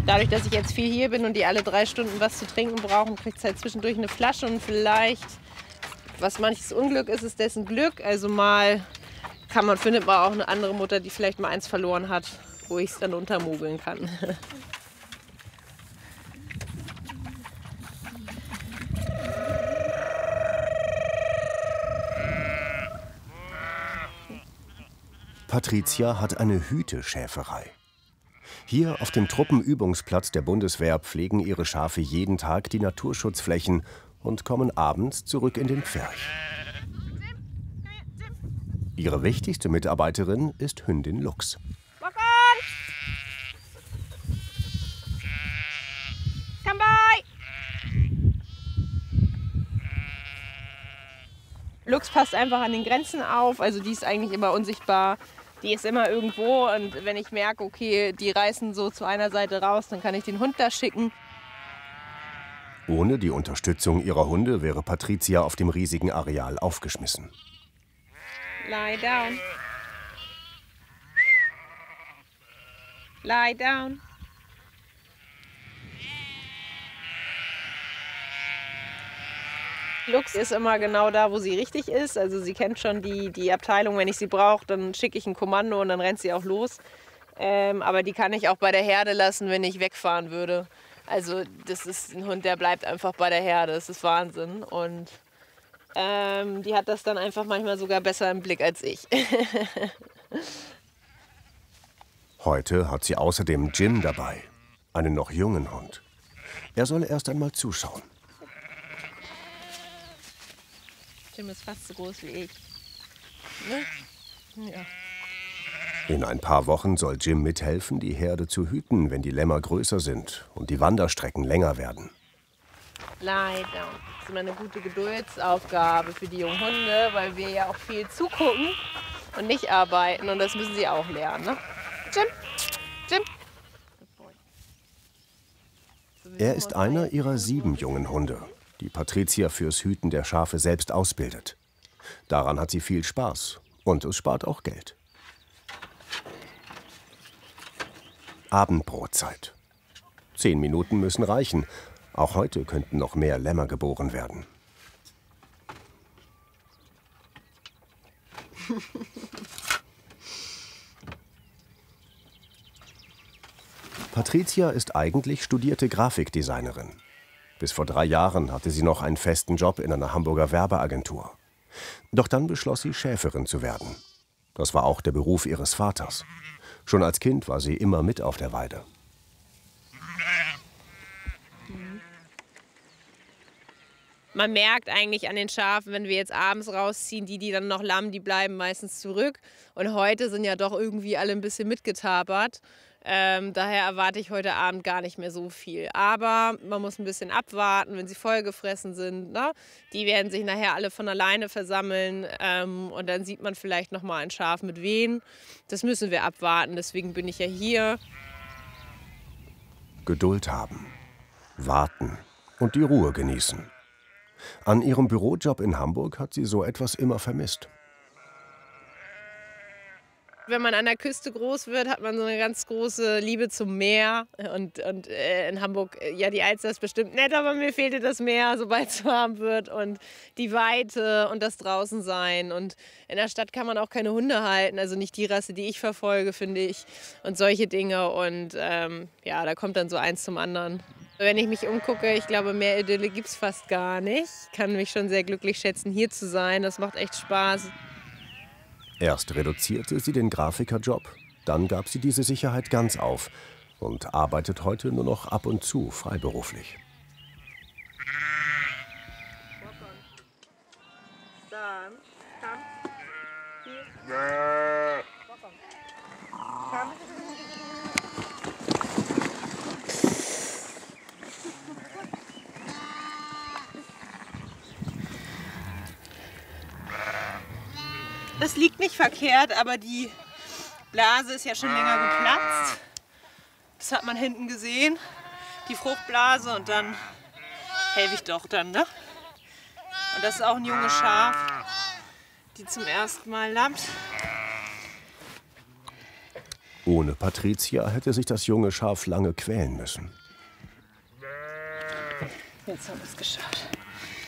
Dadurch, dass ich jetzt viel hier bin und die alle 3 Stunden was zu trinken brauchen, kriegt es halt zwischendurch eine Flasche und vielleicht, was manches Unglück ist, ist dessen Glück. Also mal findet man auch eine andere Mutter, die vielleicht mal eins verloren hat, wo ich es dann untermogeln kann. Patricia hat eine Hüteschäferei. Hier auf dem Truppenübungsplatz der Bundeswehr pflegen ihre Schafe jeden Tag die Naturschutzflächen und kommen abends zurück in den Pferch. Ihre wichtigste Mitarbeiterin ist Hündin Lux. Come by! Lux passt einfach an den Grenzen auf, also die ist eigentlich immer unsichtbar. Die ist immer irgendwo und wenn ich merke, okay, die reißen so zu einer Seite raus, dann kann ich den Hund da schicken. Ohne die Unterstützung ihrer Hunde wäre Patricia auf dem riesigen Areal aufgeschmissen. Lie down. Lie down. Lux ist immer genau da, wo sie richtig ist. Also sie kennt schon die Abteilung. Wenn ich sie brauche, dann schicke ich ein Kommando und dann rennt sie auch los. Aber die kann ich auch bei der Herde lassen, wenn ich wegfahren würde. Also das ist ein Hund, der bleibt einfach bei der Herde. Das ist Wahnsinn. Und die hat das dann einfach manchmal sogar besser im Blick als ich. Heute hat sie außerdem Jim dabei, einen noch jungen Hund. Er soll erst einmal zuschauen. Jim ist fast so groß wie ich. Ne? Ja. In ein paar Wochen soll Jim mithelfen, die Herde zu hüten, wenn die Lämmer größer sind und die Wanderstrecken länger werden. Lie down. Das ist immer eine gute Geduldsaufgabe für die jungen Hunde, weil wir ja auch viel zugucken und nicht arbeiten. Und das müssen sie auch lernen. Ne? Jim, Jim. Er ist einer ihrer 7 jungen Hunde, die Patricia fürs Hüten der Schafe selbst ausbildet. Daran hat sie viel Spaß und es spart auch Geld. Abendbrotzeit. 10 Minuten müssen reichen. Auch heute könnten noch mehr Lämmer geboren werden. Patricia ist eigentlich studierte Grafikdesignerin. Bis vor 3 Jahren hatte sie noch einen festen Job in einer Hamburger Werbeagentur. Doch dann beschloss sie, Schäferin zu werden. Das war auch der Beruf ihres Vaters. Schon als Kind war sie immer mit auf der Weide. Man merkt eigentlich an den Schafen, wenn wir jetzt abends rausziehen, die dann noch lammen, die bleiben meistens zurück. Und heute sind ja doch irgendwie alle ein bisschen mitgetapert. Daher erwarte ich heute Abend gar nicht mehr so viel. Aber man muss ein bisschen abwarten, wenn sie vollgefressen sind. Ne? Die werden sich nachher alle von alleine versammeln. Und dann sieht man vielleicht noch mal ein Schaf mit Wehen. Das müssen wir abwarten. Deswegen bin ich ja hier. Geduld haben, warten und die Ruhe genießen. An ihrem Bürojob in Hamburg hat sie so etwas immer vermisst. Wenn man an der Küste groß wird, hat man so eine ganz große Liebe zum Meer. Und in Hamburg, ja, die Alster ist bestimmt nett, aber mir fehlte das Meer, sobald es warm wird. Und die Weite und das Draußensein. Und in der Stadt kann man auch keine Hunde halten. Also nicht die Rasse, die ich verfolge, finde ich. Und solche Dinge. Und ja, da kommt dann so eins zum anderen. Wenn ich mich umgucke, ich glaube, mehr Idylle gibt es fast gar nicht. Ich kann mich schon sehr glücklich schätzen, hier zu sein. Das macht echt Spaß. Erst reduzierte sie den Grafikerjob, dann gab sie diese Sicherheit ganz auf und arbeitet heute nur noch ab und zu freiberuflich. Das liegt nicht verkehrt, aber die Blase ist ja schon länger geplatzt. Das hat man hinten gesehen, die Fruchtblase, und dann helfe ich doch dann, ne? Und das ist auch ein junges Schaf, die zum ersten Mal lammt. Ohne Patricia hätte sich das junge Schaf lange quälen müssen. Jetzt haben wir es geschafft.